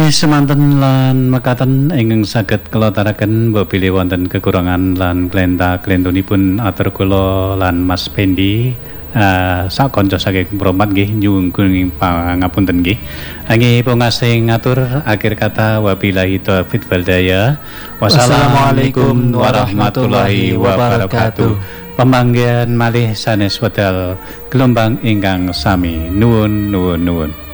Nggih semanten lan mekaten ingkang saged kula taraken bilih wonten kekurangan lan klenta-klentunipun atur kula lan Mas Pendi sak kanca saking Promat nggih nyuwun pangapunten nggih. Nggih pangasih ngatur akhir kata wabillahi taufiq wal hidayah. Wassalamualaikum warahmatullahi wabarakatuh. Pemanggihan malih sanes wedal gelombang ingkang sami nuwun.